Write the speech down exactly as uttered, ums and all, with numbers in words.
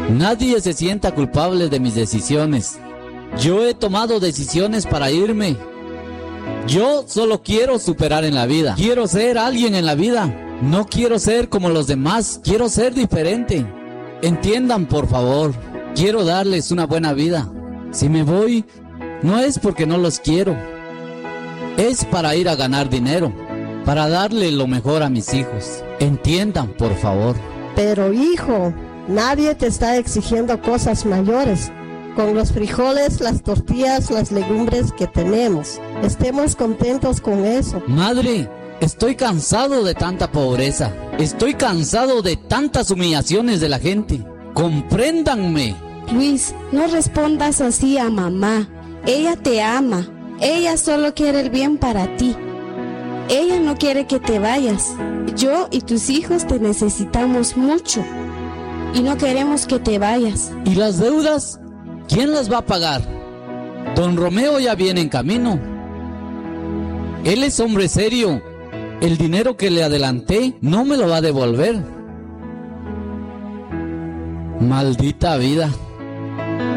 Nadie se sienta culpable de mis decisiones. Yo he tomado decisiones para irme. Yo solo quiero superar en la vida. Quiero ser alguien en la vida. No quiero ser como los demás. Quiero ser diferente. Entiendan, por favor. Quiero darles una buena vida. Si me voy, no es porque no los quiero. Es para ir a ganar dinero, para darle lo mejor a mis hijos. Entiendan, por favor. Pero hijo, nadie te está exigiendo cosas mayores. Con los frijoles, las tortillas, las legumbres que tenemos, estemos contentos con eso. Madre, estoy cansado de tanta pobreza. Estoy cansado de tantas humillaciones de la gente. Compréndanme. Luis, no respondas así a mamá. Ella te ama. Ella solo quiere el bien para ti. Ella no quiere que te vayas. Yo y tus hijos te necesitamos mucho y no queremos que te vayas. ¿Y las deudas? ¿Quién las va a pagar? Don Romeo ya viene en camino. Él es hombre serio. El dinero que le adelanté no me lo va a devolver. Maldita vida.